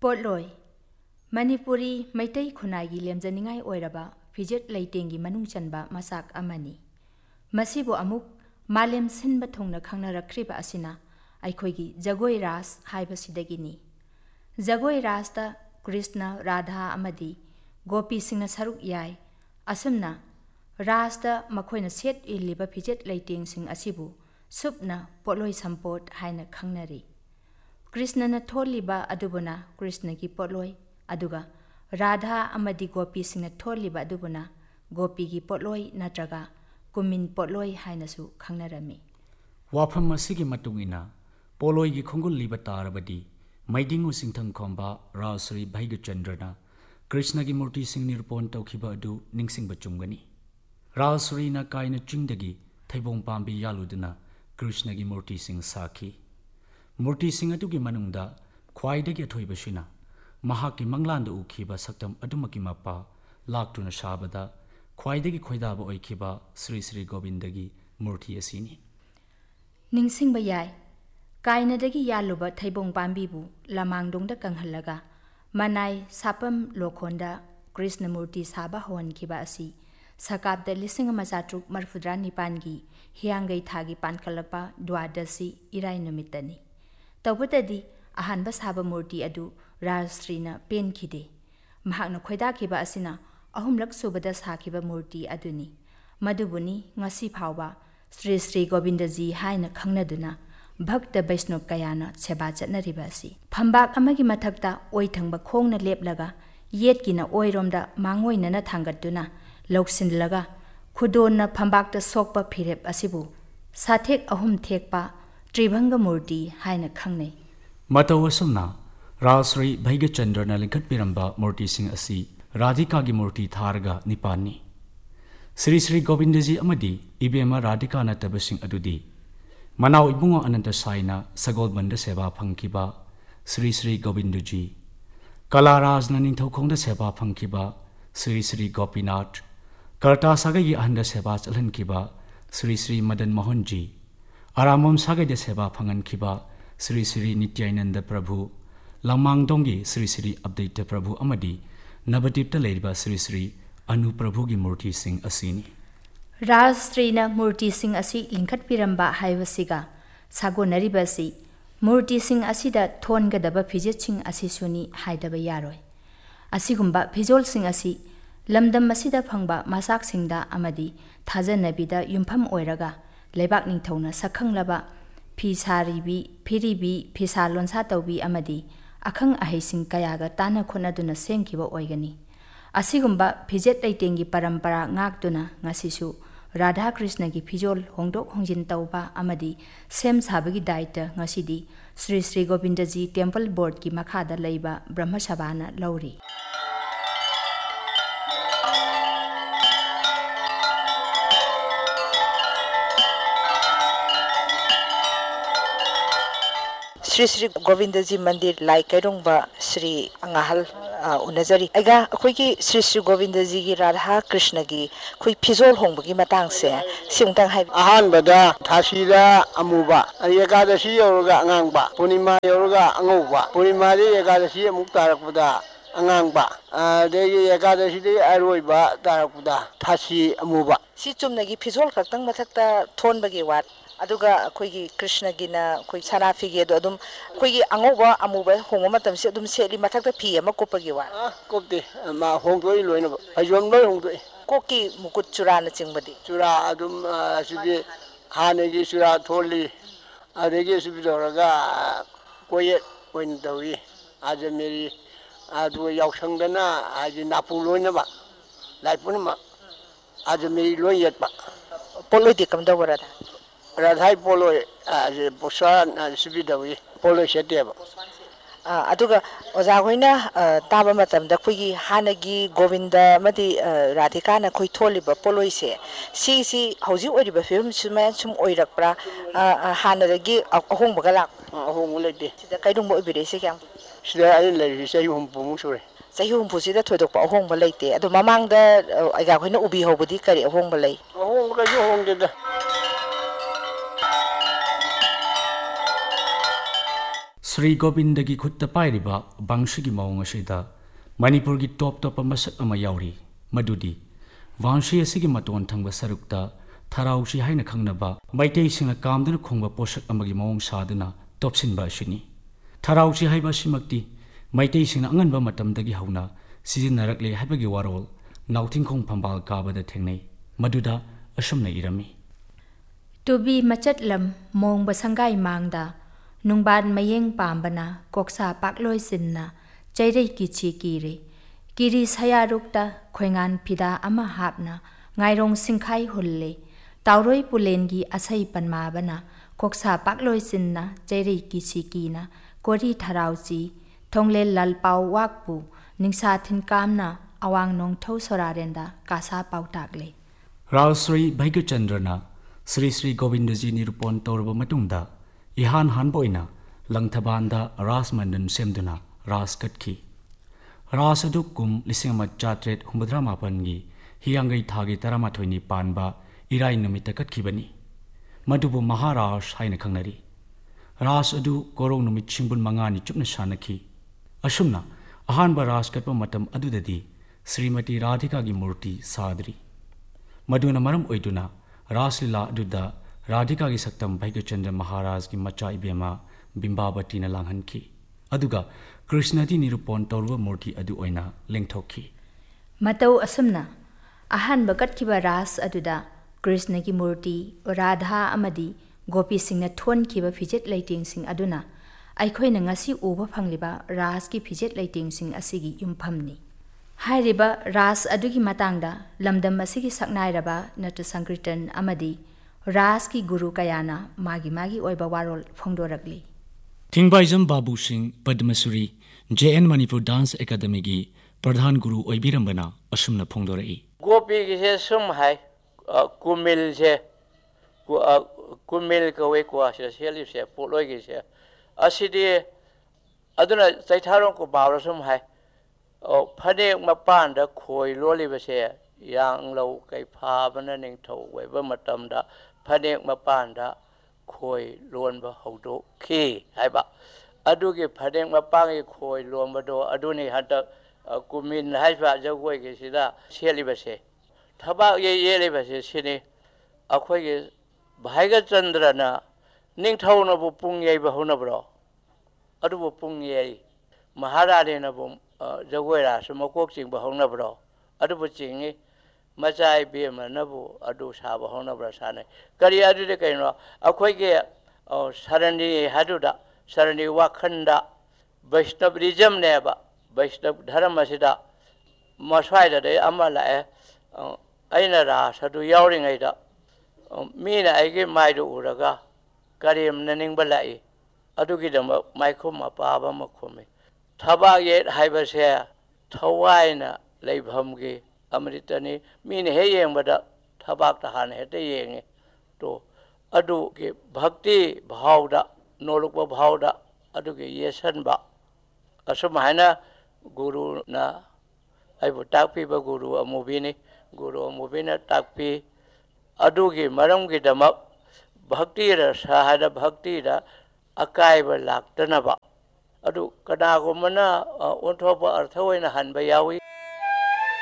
पोटलोय Manipuri Meitei खुनागी लेमजनिंगाई ओइरबा fidget लेटेंगी मनुंग चनबा मसाक अमनी मसिबो अमुक मालेम सिनबा थोंना खंगनरख्रिबा असिना अखोइगी जगोई रास हाइबसिदगिनी जगोई रासता कृष्ण राधा अमदी गोपी सिंगना सरुक याय असमना रासता मखोइना सेट इलिबा फिजेट लेटेंग सिंग असिबु सुपना पोटलोय संपोट हाइना खंगनरी कृष्णना थोलिबा अदुबुना कृष्ण की पोटलोय अदुगा राधा अमदी गोपी सिंगना थोलिबा अदुबुना गोपी की पोटलोय नत्रगा कुमिन पोटलोय हाइनसु खंगनरमी वाफम मसिगी मतुंगिना पोलोय की खुंगुल लिबा तारबदी मैदिंगु सिंथंग खोंबा रावश्री भाईगचंद्रना कृष्ण की मूर्ति सिंग निरूपण तौखिबा अदु निंगसिंगबा चुंगनी रावश्रीना कायना चिंगदगी थैबोंग पांबी यालुदना कृष्ण की मूर्ति सिंग साखी मूर्ति सिंग अदुगी मनुंगदा ख्वाइदगी अथोइबसिना महाकी मंगलांद उखिबा सक्तम अदुमकी मपा लाक्तुना साबदा ख्वाइदगी खोइदाबा ओइखिबा श्री श्री गोविंदगी मूर्ति असिनी निंगसिंगबा याय कायनादगी यालुबा थैबोंग पांबीबु लमांगदोंदा कंगहल्लगा मनाई सापम लोखोंदा कृष्ण मूर्ति साबा होनखिबा असि सकाबदा 1447 की हियांगई थागी पानखलपा द्वादशी इराय नुमितनी तबुतदी अहानबा साबा मूर्ति अदु राजश्रीना पेनखिदे महाकना खोइदाखिबा असिना अहुमलक सुबदा साखिबा मूर्ति अदुनी मधुबुनी ngasi फावबा श्री श्री गोविंदजी हाइना खंगनदुना भक्त वैष्णव कयाना सेबा चटनरिबा असि फंबाक अमगी मथक्ता ओइथंगबा खोंगना लेपलगा येतकिना ओइरोमदा मांगोइनना थांगतुना लौसिनलगा खुदोनना फंबाकता सोकपा फिरेप असिबु साथेक अहुम थेकपा त्रिभंग मूर्ति हाइना खंगनै मतवसुमना रावश्री भाईगचंद्रना लिंखटपिरंबा मूर्ति सिंग असि राधिका की मूर्ति थारगा निपानी श्री श्री गोविंदजी अमदी इबेमा राधिका नतबसिंग अदुदी मनाव इबुंगो अनंत साइना सगोलबंद सेवा फंखिबा श्री श्री गोविंदजी कलाराजना निंथौखोंदा सेवा फंखिबा श्री श्री गोपीनाथ कर्ता सागई अहंद सेवा चलहनखिबा श्री श्री मदन मोहन जी आरामोम सागई सेवा फंगनखिबा श्री श्री नित्यानंद प्रभु लमांगदोंगी श्री श्री अद्वैत प्रभु अमदी नवदीप्त लेरिबा श्री श्री अनु प्रभु की मूर्ति सिंह असिनी राजश्रीना मूर्ति सिंह असि लिंखटपिरंबा हाइबसिगा सागोनरिबसि मूर्ति सिंह असिदा थोनगदबा फिजेट सिंह असि सुनी हाइदबा यारोय असिगुंबा फिजोल सिंह असि लमदम असिदा फंगबा मासाक सिंगदा अमदी थाजनबीदा युमफम ओइरगा लेबाक निंथौना सखंगलबा फिसारिबी फिरिबी फिसा लोनसा तौबी अमदी अखंग अहैसिंग कयागा ताना खोनदुना सेंखिबा ओइगनी असिगुंबा फिजेट लेटेंगी परंपरा ngakduna ngasisu राधा कृष्ण की फिजोल होंदोक होंजिन तौबा अमदी सेम साबगी दायित्व ngасidi Shri Shri Govindji temple board की मखादा लैबा ब्रह्म सभाना लौरी श्री श्री गोविंद जी मंदिर लाई कैरोंबा श्री अंगाहल उनजरी अगा अखोई श्री श्री गोविंद जी की राधा कृष्ण की कोई फिजोल होंबगी मतांग से सिंगतंग हाय अहानबदा थासीदा अमुबा एकादशी योरगा अंगांगबा पूर्णिमा योरगा अंगौबा पूर्णिमा दे एकादशी अमुक तारकबदा अंगांगबा देगी एकादशी दे अरोइबा तारकबदा थासी अमुबा सी चुमनगी फिजोल खक्तंग मथक्ता थोनबगी वाट अदुगा अखोई कृष्ण गिना कोई सनाफिगे दो अदुम अखोई अंगौबा अमुबा होंगो मतम से अदुम सेली मथक्ता फी अमा कोपगी वा कोपते मा होंगदोइ लोइना फैजोम लोइ होंगदोइ कोकी मुकुट चुराना चिंगबदी चुरा अदुम सिबि हानेगी चुरा थोली अदेगी सिबिदोरगा कोये ओइन दौई आज मेरी आदु यावसंगदना आज नापु लोइनबा लाइपुनमा आज मेरी लोइ यतबा पोलोदि कमदवरदा राधाई पोलोय आज पोसा सिबिदौई पोलोय सेतेबा अदुगा ओजा होइना ताबा मतमदा खुगी हानगी गोविंद मदि राधिका ना खोइ थोलिबा पोलोइसे सी हौजी ओरिबा फिल्म सुमा सुम ओइरकप्रा हानदगी अहोंबगा लाक अहोंग लेते सिदा कैदुंबो ओबिरेसे क्याम सिदा आई लेरि सही हुमपुमु सुरे सही हुमपुसिदा थोइदोकपा अहोंबा लेते अदु ममांगदा आइगा होइना उबि होबदी करि अहोंबा लei अहोंबगा जो होंगदेदा श्री गोविंदगी खुत्ता पाइरिबा बांशीगी मौंग असिदा मणिपुरगी टॉप टॉप मसक अमा याउरी मदुदी वांशी असिगी मतोन थंगबा सरुक्ता थराउसी हाइना खंगनबा मैतेइसिंगना कामदुना खोंगबा पोषक अमगी मौंग सादुना टॉपसिनबा असिनी थराउसी हाइबा सिमक्ति मैतेइसिंगना अंगनबा मतमदगी हौना सिजिनरकले हाइबगी वारोल नाउथिंखोंग फंबाल काबदा थेंगनै मदुदा असुमना इरमी टुबी मचटलम मोंग बसंगाई मांगदा नुंगबान मयेंग पाम्बना कोक्सा पाकलोय सिन्ना चैरै किछि कीरे किरी सयारुक्ता खोइंगान फिदा अमा हापना ngairong singkhai hulle tauroi pulengi asai panmabana koksa pakloi sinna cheri kichi kina kori tharauchi thongle lalpau wakpu ningsa thin kamna awang nong thau sorarenda kasa pautakle Rajsri Bhaigachandrana Sri Sri Govindaji nirupon torba matungda ihan hanboina langthabanda rasmandan semduna ras katki rasadukum lisingama chatret humbadra mapangi हियांगई थागी तरामाथोइनी Panba Irai नुमित कटखिबनी मदुबु महाराज हाइना खंगनरी रास अदु कोरों नुमित छिंबुन मंगानी चुपना शानखी असुमना अहानबा रास कटप मतम अदुददी श्रीमती राधिका की मूर्ति सादरी मदुना मरम ओइदुना रासलीला अदुदा राधिका की सक्तम भैगचंद्र महाराज की मचा इबेमा बिंबावती न लांघनखी अदुगा कृष्णदी निरूपण तौरव मूर्ति अदु ओइना लेंथोखी मतौ असुमना अहन बकटखिबा रास अदुदा कृष्ण की मूर्ति राधा अमदी गोपी सिंह थोन खिबा फिजेट लाइटिंग सिंह अदुना अखोइना ngasi उबा फंगलिबा रास की फिजेट लाइटिंग सिंह असिगी युमफमनी हाइरिबा रास अदुगी मतांगदा लमदम असिगी सकनाइरबा नट संकीर्तन अमदी रास की गुरु कयाना मागी मागी ओइबा वारोल फोंदोरगली थिंगबाइजम Babu Singh Padmashri JN Manipur dance academy की प्रधान गुरु ओइबिरंबना असुमना फोंदोरई गोपी से सुम है कुमिल से कुमिल कवे कुआ से सेली से पोलोय की से असिदि अदुना चैथारों को बावरा सुम है फने मपान द खोय लोली बसे yang lau kai pha bana ning thau we ba matam da phane mapan da khoi lon ba haudo khi hai ba adu ki phane mapang ki khoi lon ba do adu ni hata kumin hai ba jagoi ki sida seli ba se thaba ye le ba se sini akhoi ki Bhaigachandra na ning thau na bu pung ye ba hona bro adu bu pung ye Maharani na bu jagoi ra sama kok ching ba hona bro adu bu ching ni Macai be ma na bu adu sa ba hona bro sa ne kari adu de kai no akhoi ki sarani hadu da sarani wakhanda Vaishnavism ne ba Vaishnav dharma sida maswai da de amala aina ra sadu yauri ngai da mina ai ge mai du uraga karim naning balai adu gi da mai khum ma pa ba ma khumi thaba ye hai ba se thawai na leibham ge amritani min he yeng bada thabak ta han he te yeng to adu ge bhakti bhav da noluk ba bhav da adu ge yesan ba asumhaina guru na ai bu takpi ba guru amubi ni guru amubi na takpi adu ge maram ge damak bhakti ra sahada bhakti da akai ba laktana ba adu kana go mana ontho ba artha oina han ba yawi